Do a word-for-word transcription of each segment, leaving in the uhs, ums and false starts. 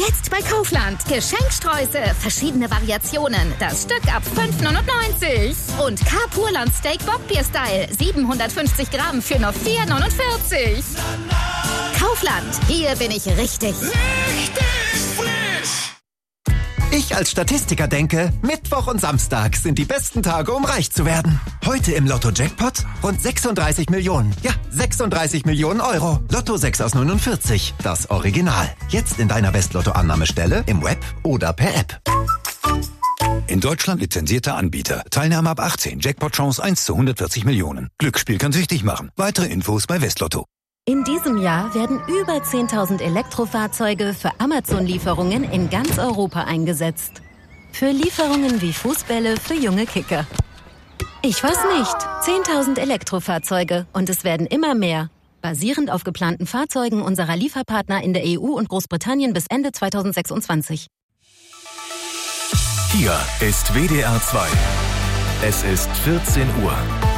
Jetzt bei Kaufland. Geschenksträuße, verschiedene Variationen. Das Stück ab fünf neunundneunzig. Und K-Purland Steak Bockbier-Style. siebenhundertfünfzig Gramm für nur vier neunundvierzig. Kaufland, hier bin ich richtig. Richtig frisch! Ich als Statistiker denke, Mittwoch und Samstag sind die besten Tage, um reich zu werden. Heute im Lotto-Jackpot rund sechsunddreißig Millionen. Ja, sechsunddreißig Millionen Euro. Lotto sechs aus neunundvierzig. Das Original. Jetzt in deiner West-Lotto-Annahmestelle, im Web oder per App. In Deutschland lizenzierter Anbieter. Teilnahme ab achtzehn. Jackpot-Chance eins zu hundertvierzig Millionen. Glücksspiel kann süchtig machen. Weitere Infos bei Westlotto. In diesem Jahr werden über zehntausend Elektrofahrzeuge für Amazon-Lieferungen in ganz Europa eingesetzt. Für Lieferungen wie Fußbälle für junge Kicker. Ich weiß nicht. zehntausend Elektrofahrzeuge und es werden immer mehr. Basierend auf geplanten Fahrzeugen unserer Lieferpartner in der E U und Großbritannien bis Ende zweitausendsechsundzwanzig. Hier ist W D R zwei. Es ist vierzehn Uhr.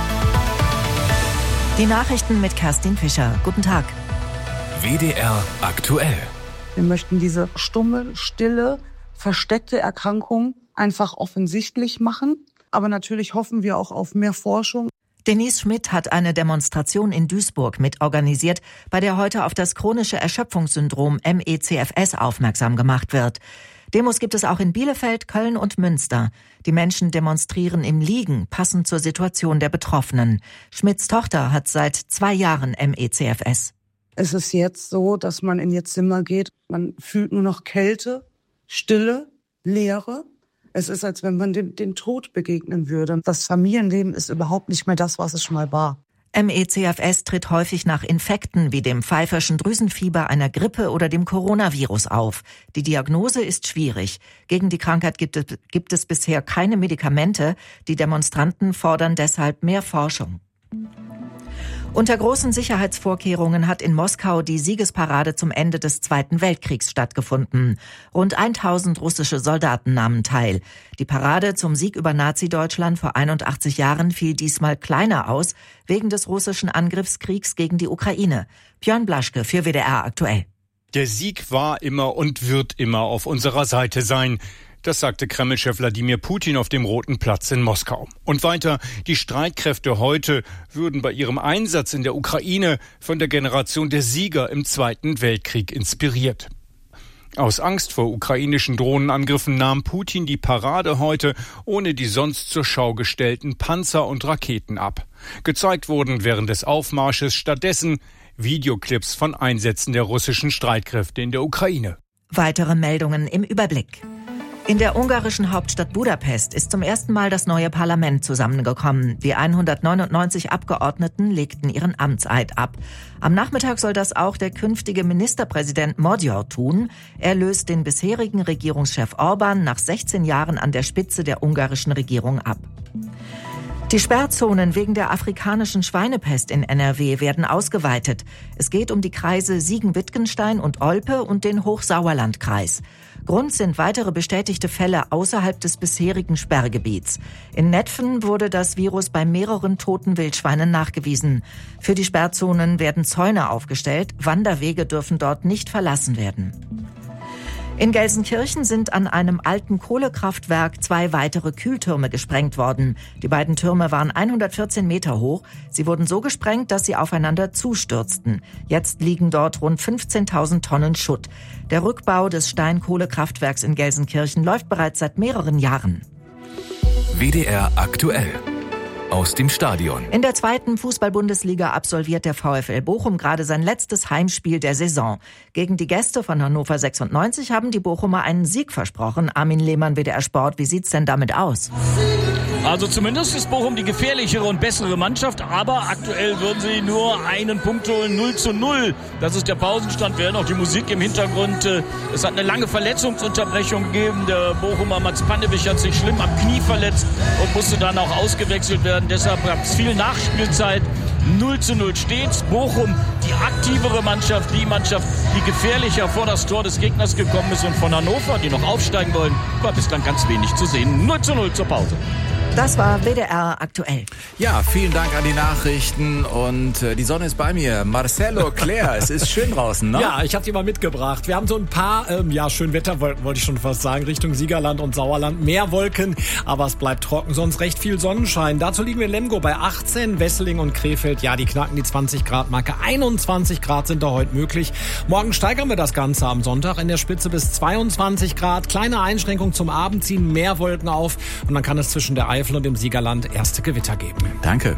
Die Nachrichten mit Kerstin Fischer. Guten Tag. W D R aktuell. Wir möchten diese stumme, stille, versteckte Erkrankung einfach offensichtlich machen. Aber natürlich hoffen wir auch auf mehr Forschung. Denise Schmidt hat eine Demonstration in Duisburg mitorganisiert, bei der heute auf das chronische Erschöpfungssyndrom M E C F S aufmerksam gemacht wird. Demos gibt es auch in Bielefeld, Köln und Münster. Die Menschen demonstrieren im Liegen, passend zur Situation der Betroffenen. Schmidts Tochter hat seit zwei Jahren M E C F S. Es ist jetzt so, dass man in ihr Zimmer geht. Man fühlt nur noch Kälte, Stille, Leere. Es ist, als wenn man dem, den Tod begegnen würde. Das Familienleben ist überhaupt nicht mehr das, was es schon mal war. M E C F S tritt häufig nach Infekten wie dem pfeiferschen Drüsenfieber, einer Grippe oder dem Coronavirus auf. Die Diagnose ist schwierig. Gegen die Krankheit gibt es, gibt es bisher keine Medikamente. Die Demonstranten fordern deshalb mehr Forschung. Unter großen Sicherheitsvorkehrungen hat in Moskau die Siegesparade zum Ende des Zweiten Weltkriegs stattgefunden. Rund tausend russische Soldaten nahmen teil. Die Parade zum Sieg über Nazi-Deutschland vor einundachtzig Jahren fiel diesmal kleiner aus, wegen des russischen Angriffskriegs gegen die Ukraine. Björn Blaschke für W D R aktuell. Der Sieg war immer und wird immer auf unserer Seite sein. Das sagte Kreml-Chef Wladimir Putin auf dem Roten Platz in Moskau. Und weiter, die Streitkräfte heute würden bei ihrem Einsatz in der Ukraine von der Generation der Sieger im Zweiten Weltkrieg inspiriert. Aus Angst vor ukrainischen Drohnenangriffen nahm Putin die Parade heute ohne die sonst zur Schau gestellten Panzer und Raketen ab. Gezeigt wurden während des Aufmarsches stattdessen Videoclips von Einsätzen der russischen Streitkräfte in der Ukraine. Weitere Meldungen im Überblick. In der ungarischen Hauptstadt Budapest ist zum ersten Mal das neue Parlament zusammengekommen. Die hundertneunundneunzig Abgeordneten legten ihren Amtseid ab. Am Nachmittag soll das auch der künftige Ministerpräsident Magyar tun. Er löst den bisherigen Regierungschef Orban nach sechzehn Jahren an der Spitze der ungarischen Regierung ab. Die Sperrzonen wegen der afrikanischen Schweinepest in N R W werden ausgeweitet. Es geht um die Kreise Siegen-Wittgenstein und Olpe und den Hochsauerlandkreis. Grund sind weitere bestätigte Fälle außerhalb des bisherigen Sperrgebiets. In Netphen wurde das Virus bei mehreren toten Wildschweinen nachgewiesen. Für die Sperrzonen werden Zäune aufgestellt. Wanderwege dürfen dort nicht verlassen werden. In Gelsenkirchen sind an einem alten Kohlekraftwerk zwei weitere Kühltürme gesprengt worden. Die beiden Türme waren hundertvierzehn Meter hoch. Sie wurden so gesprengt, dass sie aufeinander zustürzten. Jetzt liegen dort rund fünfzehntausend Tonnen Schutt. Der Rückbau des Steinkohlekraftwerks in Gelsenkirchen läuft bereits seit mehreren Jahren. W D R aktuell. Aus dem Stadion. In der zweiten Fußball-Bundesliga absolviert der VfL Bochum gerade sein letztes Heimspiel der Saison. Gegen die Gäste von Hannover sechsundneunzig haben die Bochumer einen Sieg versprochen. Armin Lehmann, W D R Sport, wie sieht's denn damit aus? Also zumindest ist Bochum die gefährlichere und bessere Mannschaft, aber aktuell würden sie nur einen Punkt holen, null zu null. Das ist der Pausenstand, während auch die Musik im Hintergrund. Es hat eine lange Verletzungsunterbrechung gegeben. Der Bochumer Mats Pannewich hat sich schlimm am Knie verletzt und musste dann auch ausgewechselt werden. Deshalb gab es viel Nachspielzeit. null zu null steht's. Bochum, die aktivere Mannschaft, die Mannschaft, die gefährlicher vor das Tor des Gegners gekommen ist. Und von Hannover, die noch aufsteigen wollen, war bislang ganz wenig zu sehen. null zu null zur Pause. Das war W D R aktuell. Ja, vielen Dank an die Nachrichten und äh, die Sonne ist bei mir. Marcelo, Claire, es ist schön draußen, ne? Ja, ich habe die mal mitgebracht. Wir haben so ein paar, ähm, ja, schön Wetterwolken, wollte ich schon fast sagen, Richtung Siegerland und Sauerland. Mehr Wolken, aber es bleibt trocken, sonst recht viel Sonnenschein. Dazu liegen wir in Lemgo bei achtzehn, Wesseling und Krefeld, ja, die knacken die zwanzig Grad Marke. einundzwanzig Grad sind da heute möglich. Morgen steigern wir das Ganze am Sonntag in der Spitze bis zweiundzwanzig Grad. Kleine Einschränkung zum Abend, ziehen mehr Wolken auf und dann kann es zwischen der Eifel und dem Siegerland erste Gewitter geben. Danke.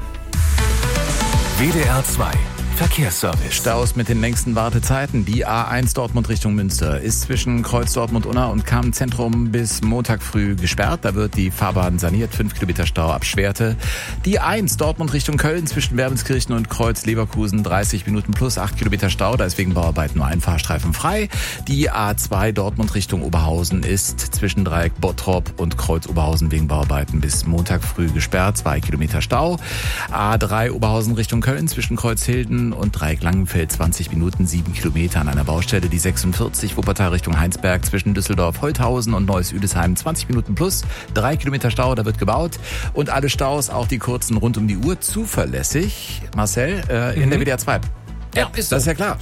W D R zwei Verkehrsservice. Staus mit den längsten Wartezeiten. Die A eins Dortmund Richtung Münster ist zwischen Kreuz Dortmund-Unna und Kamen-Zentrum bis Montag früh gesperrt. Da wird die Fahrbahn saniert. fünf Kilometer Stau ab Schwerte. Die A eins Dortmund Richtung Köln zwischen Werbenskirchen und Kreuz Leverkusen dreißig Minuten plus acht Kilometer Stau. Da ist wegen Bauarbeiten nur ein Fahrstreifen frei. Die A zwei Dortmund Richtung Oberhausen ist zwischen Dreieck Bottrop und Kreuz Oberhausen wegen Bauarbeiten bis Montag früh gesperrt. zwei Kilometer Stau. A drei Oberhausen Richtung Köln zwischen Kreuzhilden und Dreieck Langenfeld zwanzig Minuten, sieben Kilometer an einer Baustelle. Die sechsundvierzig Wuppertal Richtung Heinsberg zwischen Düsseldorf Holthausen und Neuss-Üdesheim zwanzig Minuten plus, drei Kilometer Stau, da wird gebaut. Und alle Staus, auch die kurzen rund um die Uhr, zuverlässig. Marcel, äh, mhm. in der W D R zwei. Ja, ist das so. ist ja klar.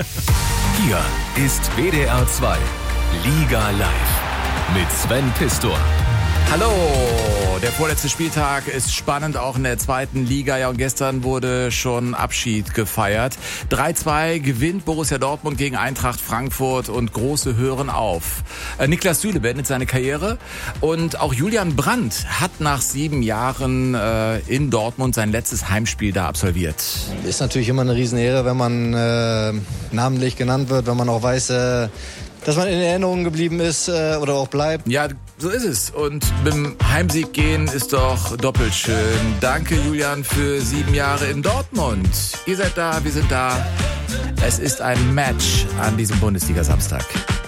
Hier ist W D R zwei Liga Live mit Sven Pistor. Hallo, der vorletzte Spieltag ist spannend, auch in der zweiten Liga. Ja, und gestern wurde schon Abschied gefeiert. drei zwei gewinnt Borussia Dortmund gegen Eintracht Frankfurt und Große hören auf. Äh, Niklas Süle beendet seine Karriere und auch Julian Brandt hat nach sieben Jahren äh, in Dortmund sein letztes Heimspiel da absolviert. Ist natürlich immer eine Riesenehre, wenn man äh, namentlich genannt wird, wenn man auch weiß, äh, dass man in Erinnerung geblieben ist äh, oder auch bleibt. Ja, so ist es. Und mit dem Heimsieg gehen ist doch doppelt schön. Danke, Julian, für sieben Jahre in Dortmund. Ihr seid da, wir sind da. Es ist ein Match an diesem Bundesliga-Samstag.